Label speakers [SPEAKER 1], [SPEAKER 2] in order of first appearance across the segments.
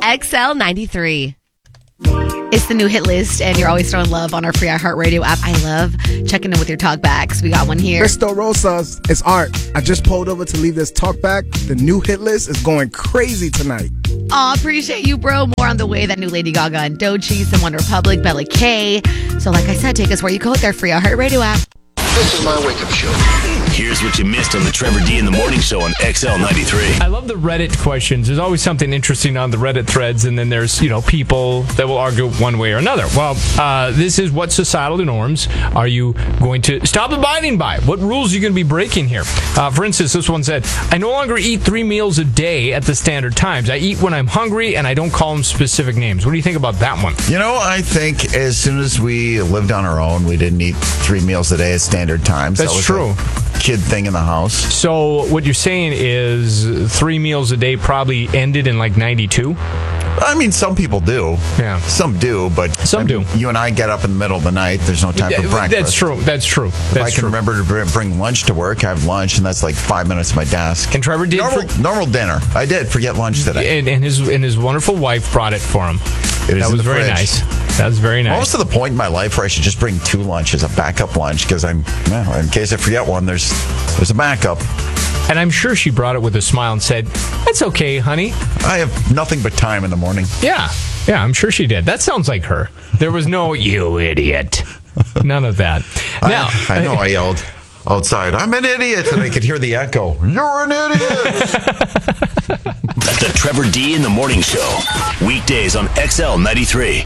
[SPEAKER 1] XL93. It's the new hit list, and you're always throwing love on our free iHeartRadio app. I love checking in with your talkbacks. We got one here.
[SPEAKER 2] Cristo Rosas, it's Art. I just pulled over to leave this talkback. The new hit list is going crazy tonight.
[SPEAKER 1] Aw, appreciate you, bro. More on the way. That new Lady Gaga and Doechii, some One Republic, Bella K. So like I said, take us where you go with our free iHeartRadio app.
[SPEAKER 3] This is my wake-up show.
[SPEAKER 4] Here's what you missed on the Trevor D in the Morning Show on XL93.
[SPEAKER 5] I love the Reddit questions. There's always something interesting on the Reddit threads, and then there's, people that will argue one way or another. Well, this is what societal norms are you going to stop abiding by? What rules are you going to be breaking here? For instance, this one said, I no longer eat 3 meals a day at the standard times. I eat when I'm hungry, and I don't call them specific names. What do you think about that one?
[SPEAKER 6] I think as soon as we lived on our own, we didn't eat 3 meals a day at standard times.
[SPEAKER 5] That's true.
[SPEAKER 6] Kid thing in the house. So
[SPEAKER 5] what you're saying is 3 meals a day probably ended in like 92?
[SPEAKER 6] I mean, some people do.
[SPEAKER 5] Yeah.
[SPEAKER 6] Some do, but
[SPEAKER 5] some do.
[SPEAKER 6] You and I get up in the middle of the night. There's no time for breakfast.
[SPEAKER 5] That's true.
[SPEAKER 6] If I can remember to bring lunch to work, I have lunch, and that's like 5 minutes at my desk.
[SPEAKER 5] And Trevor did
[SPEAKER 6] normal dinner. I did forget lunch today.
[SPEAKER 5] And his wonderful wife brought it for him. That was very nice. That was very nice.
[SPEAKER 6] Almost to the point in my life where I should just bring 2 lunches, a backup lunch, because in case I forget one, there's a backup.
[SPEAKER 5] And I'm sure she brought it with a smile and said, "That's okay, honey.
[SPEAKER 6] I have nothing but time in the morning."
[SPEAKER 5] Yeah, I'm sure she did. That sounds like her. There was no, "You idiot." None of that. Now,
[SPEAKER 6] I know I yelled outside, "I'm an idiot," and I could hear the echo, "You're an idiot."
[SPEAKER 4] The Trevor D in the Morning Show. Weekdays on XL93.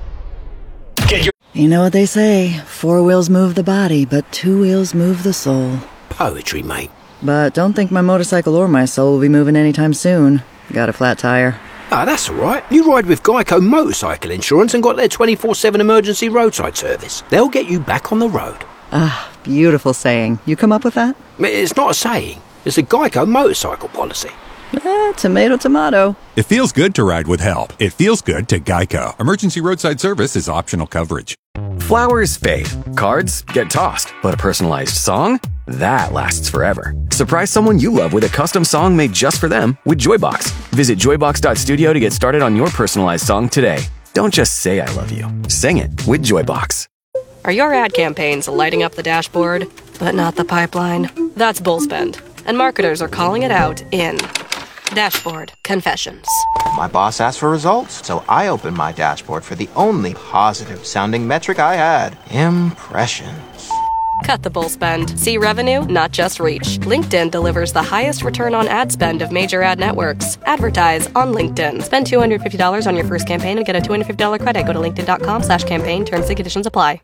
[SPEAKER 7] You know what they say, 4 wheels move the body, but 2 wheels move the soul.
[SPEAKER 8] Poetry, mate.
[SPEAKER 7] But don't think my motorcycle or my soul will be moving anytime soon. Got a flat tire.
[SPEAKER 8] Ah, that's all right. You ride with Geico Motorcycle Insurance and got their 24/7 emergency roadside service. They'll get you back on the road.
[SPEAKER 7] Ah, beautiful saying. You come up with that?
[SPEAKER 8] It's not a saying. It's a Geico motorcycle policy.
[SPEAKER 7] Tomato, tomato.
[SPEAKER 9] It feels good to ride with help. It feels good to Geico. Emergency roadside service is optional coverage.
[SPEAKER 10] Flowers fade. Cards get tossed. But a personalized song? That lasts forever. Surprise someone you love with a custom song made just for them with Joybox. Visit joybox.studio to get started on your personalized song today. Don't just say I love you. Sing it with Joybox.
[SPEAKER 11] Are your ad campaigns lighting up the dashboard, but not the pipeline? That's Bullspend. And marketers are calling it out in Dashboard Confessions.
[SPEAKER 12] My boss asked for results, so I opened my dashboard for the only positive-sounding metric I had, impressions.
[SPEAKER 11] Cut the bull spend. See revenue, not just reach. LinkedIn delivers the highest return on ad spend of major ad networks. Advertise on LinkedIn. Spend $250 on your first campaign and get a $250 credit. Go to linkedin.com/campaign. Terms and conditions apply.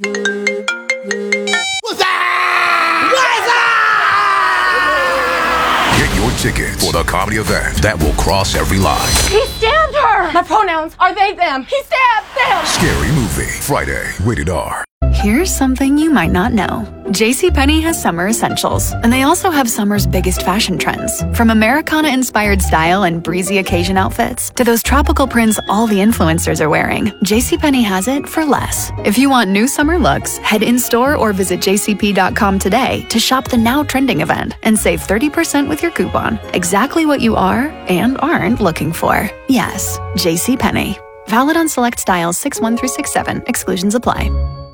[SPEAKER 13] Tickets for the comedy event that will cross every line.
[SPEAKER 14] He stabbed her! My pronouns are they, them. He stabbed them!
[SPEAKER 13] Scary Movie, Friday, rated R.
[SPEAKER 15] Here's something you might not know. JCPenney has summer essentials, and they also have summer's biggest fashion trends. From Americana-inspired style and breezy occasion outfits to those tropical prints all the influencers are wearing, JCPenney has it for less. If you want new summer looks, head in-store or visit jcp.com today to shop the now trending event and save 30% with your coupon. Exactly what you are and aren't looking for. Yes, JCPenney. Valid on select styles 6-1 through 6-7. Exclusions apply.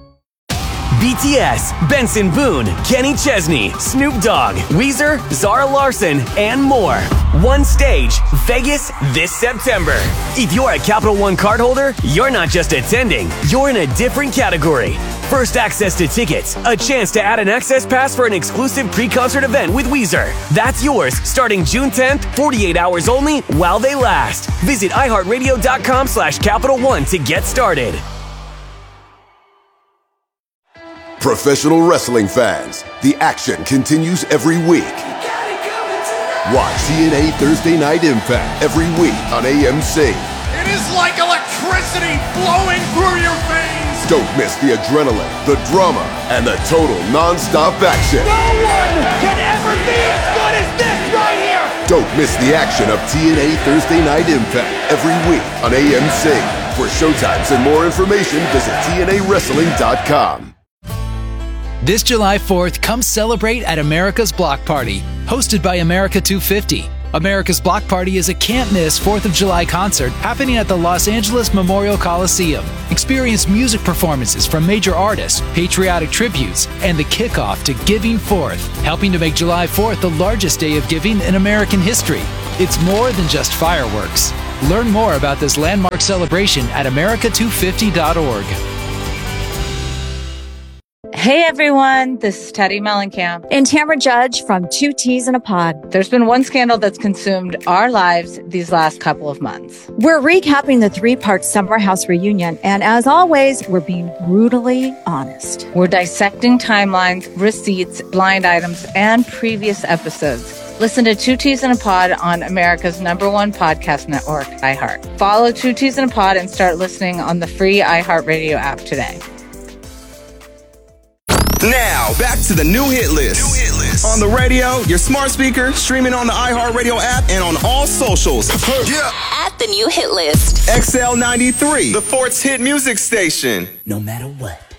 [SPEAKER 16] BTS, Benson Boone, Kenny Chesney, Snoop Dogg, Weezer, Zara Larsson, and more. One stage, Vegas this September. If you're a Capital One cardholder, you're not just attending, you're in a different category. First access to tickets, a chance to add an access pass for an exclusive pre-concert event with Weezer. That's yours starting June 10th, 48 hours only while they last. Visit iHeartRadio.com/Capital One to get started.
[SPEAKER 17] Professional wrestling fans, the action continues every week. Watch TNA Thursday Night Impact every week on AMC.
[SPEAKER 18] It is like electricity flowing through your veins.
[SPEAKER 17] Don't miss the adrenaline, the drama, and the total non-stop action.
[SPEAKER 18] No one can ever be as good as this right here.
[SPEAKER 17] Don't miss the action of TNA Thursday Night Impact every week on AMC. For showtimes and more information, visit TNAWrestling.com.
[SPEAKER 19] This July 4th, come celebrate at America's Block Party, hosted by America 250. America's Block Party is a can't-miss 4th of July concert happening at the Los Angeles Memorial Coliseum. Experience music performances from major artists, patriotic tributes, and the kickoff to Giving Fourth, helping to make July 4th the largest day of giving in American history. It's more than just fireworks. Learn more about this landmark celebration at america250.org.
[SPEAKER 20] Hey everyone, this is Teddy Mellencamp
[SPEAKER 21] and Tamara Judge from Two Teas in a Pod.
[SPEAKER 20] There's been one scandal that's consumed our lives these last couple of months.
[SPEAKER 21] We're recapping the 3-part Summer House reunion, and as always, we're being brutally honest.
[SPEAKER 20] We're dissecting timelines, receipts, blind items, and previous episodes. Listen to Two Teas in a Pod on America's #1 podcast network, iHeart. Follow Two Teas in a Pod and start listening on the free iHeartRadio app today.
[SPEAKER 22] Now, back to the new hit list. On the radio, your smart speaker, streaming on the iHeartRadio app, and on all socials.
[SPEAKER 23] At the new hit list.
[SPEAKER 22] XL93, the Fort's hit music station.
[SPEAKER 24] No matter what.